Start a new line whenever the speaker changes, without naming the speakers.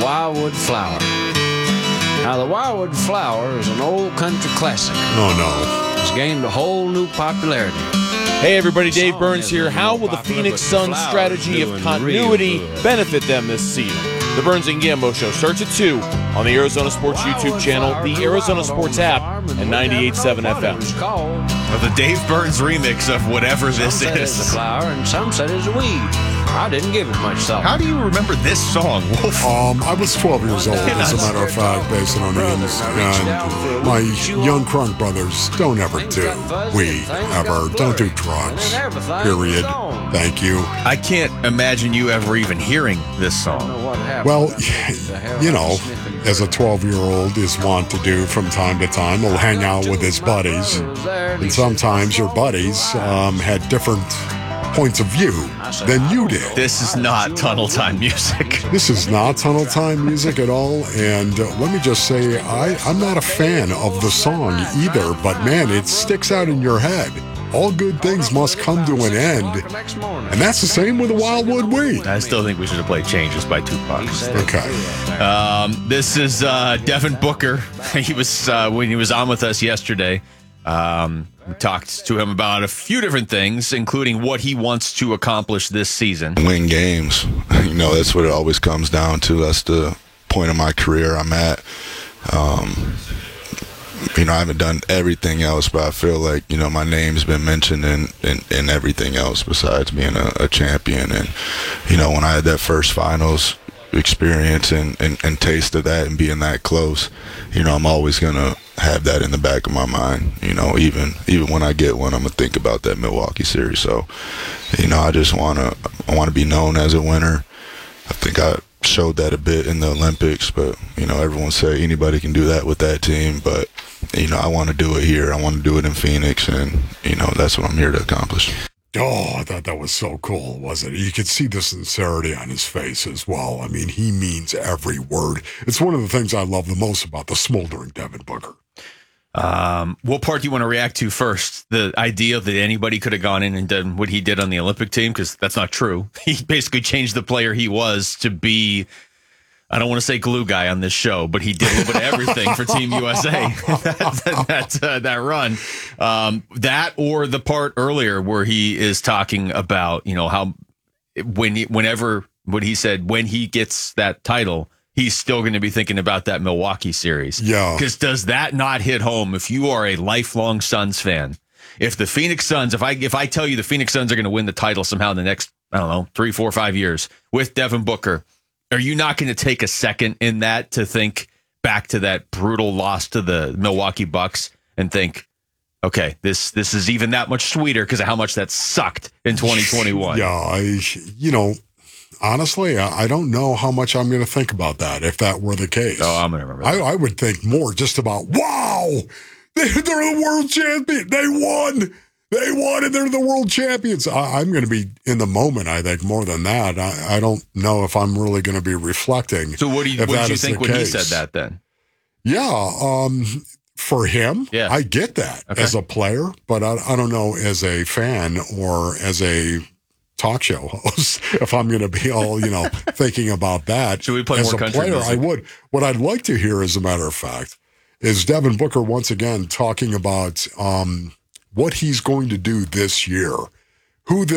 Wildwood Flower. Now, the Wildwood Flower is an old country classic.
Oh, no.
It's gained a whole new popularity.
Hey everybody, Dave Burns here. How will the Phoenix Suns' strategy of continuity benefit them this season? The Burns and Gambo Show starts at 2 on the Arizona Sports YouTube channel, the Arizona Sports app, and 98.7 FM.
The Dave Burns remix of whatever this is.
The flower, and some said it's a weed. I didn't give it much thought.
How do you remember this song, Wolf?
I was 12 years old, as a matter of fact, based on names. And my young Crunk brothers don't ever do weed, ever. Don't do drugs, period. Thank you.
I can't imagine you ever even hearing this song.
Well, you know, as a 12-year-old is wont to do from time to time, he'll hang out with his buddies. And sometimes your buddies had different points of view than you did.
This is not Tunnel Time music.
This is not Tunnel Time music at all. And let me just say, I'm not a fan of the song either, but man, it sticks out in your head. All good things must come to an end. And that's the same with the Wildwood Weed.
I still think we should have played Changes by Tupac.
Okay.
This is Devin Booker. He was when he was on with us yesterday. We talked to him about a few different things, including what he wants to accomplish this season.
Win games. You know, that's what it always comes down to. That's the point of my career I'm at. You know, I haven't done everything else, but I feel like, you know, my name's been mentioned in everything else besides being a champion. And, you know, when I had that first finals experience and taste of that and being that close, you know, I'm always going to have that in the back of my mind. You know, even when I get one, I'm going to think about that Milwaukee series. So, you know, I just want to be known as a winner. I think I showed that a bit in the Olympics, but, you know, everyone say anybody can do that with that team, but, you know, I want to do it here. I want to do it in Phoenix, and, you know, that's what I'm here to accomplish.
Oh, I thought that was so cool, wasn't it? You could see the sincerity on his face as well. I mean, he means every word. It's one of the things I love the most about the smoldering Devin Booker.
What part do you want to react to first? The idea that anybody could have gone in and done what he did on the Olympic team? Because that's not true. He basically changed the player he was to be, I don't want to say glue guy on this show, but he did a little bit of everything for Team USA. that run. That or the part earlier where he is talking about, you know, how when he gets that title, he's still going to be thinking about that Milwaukee series.
Yeah.
Because does that not hit home if you are a lifelong Suns fan? If the Phoenix Suns, if I tell you the Phoenix Suns are going to win the title somehow in the next, I don't know, 3, 4, 5 years with Devin Booker, are you not going to take a second in that to think back to that brutal loss to the Milwaukee Bucks and think, okay, this is even that much sweeter because of how much that sucked in 2021?
Yeah, honestly, I don't know how much I'm going to think about that if that were the case.
Oh, I'm going to remember that.
I would think more just about, wow, they're the world champion. They won. They won, and they're the world champions. I'm going to be in the moment, I think, more than that. I don't know if I'm really going to be reflecting.
So what did you think when he said that then?
Yeah, for him,
yeah.
I get that as a player, but I don't know as a fan or as a talk show host if I'm going to be all, you know, thinking about that.
Should we play
as
more
a
country
player,
music?
I would. What I'd like to hear, as a matter of fact, is Devin Booker once again talking about what he's going to do this year, who